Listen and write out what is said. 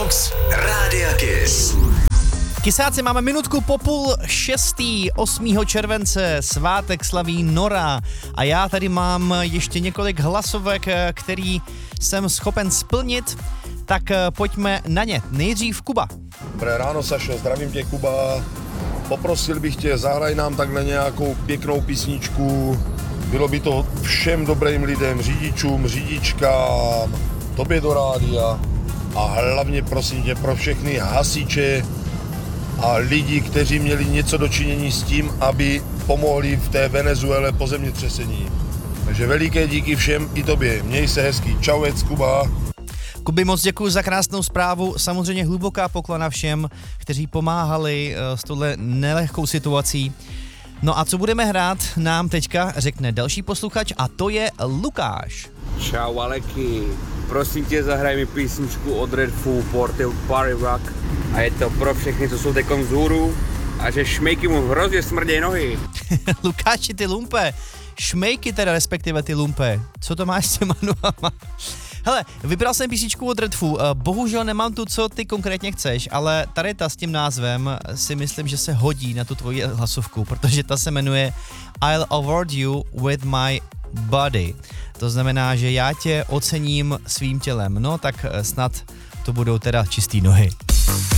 Box Rádia Kiss. Kysáci, máme minutku po 5:30, 8. července, svátek slaví Nora a já tady mám ještě několik hlasovek, který jsem schopen splnit, tak pojďme na ně. Nejdřív Kuba. Dobré ráno, Sašo, zdravím tě, Kuba. Poprosil bych tě, zahraj nám takhle nějakou pěknou písničku. Bylo by to všem dobrým lidem, řidičům, řidičkám, tobě do rádia a hlavně prosím tě pro všechny hasiče a lidi, kteří měli něco dočinění s tím, aby pomohli v té Venezuele po zemětřesení. Takže veliké díky všem i tobě. Měj se hezky. Čauec, Kuba. Kuby, moc děkuji za krásnou zprávu. Samozřejmě hluboká poklona všem, kteří pomáhali s touhle nelehkou situací. No a co budeme hrát, nám teďka řekne další posluchač a to je Lukáš. Čau Aleky, prosím tě, zahraj mi písničku od Red Full Party Rock a je to pro všechny, co jsou teďkom vzhůru a že šmejky mu hrozně smrdějí nohy. Lukáši, ty lumpe, šmejky teda respektive ty lumpe, co to máš s těma nohama? Hele, vybral jsem písničku od Redfu, bohužel nemám tu, co ty konkrétně chceš, ale tady ta s tím názvem si myslím, že se hodí na tu tvoji hlasovku, protože ta se jmenuje I'll award you with my body. To znamená, že já tě ocením svým tělem, no tak snad to budou teda čistý nohy.